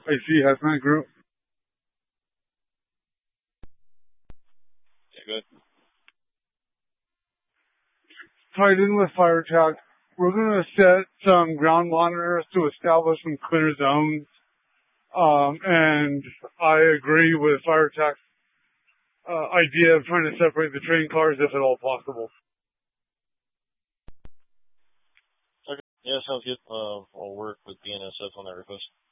AC Hazmat Group. Yeah, good. Tied in with fire attack. We're going to set some ground monitors to establish some clear zones. And I agree with fire attack's idea of trying to separate the train cars if at all possible. Okay. Yeah, sounds good. I'll work with BNSF on that request.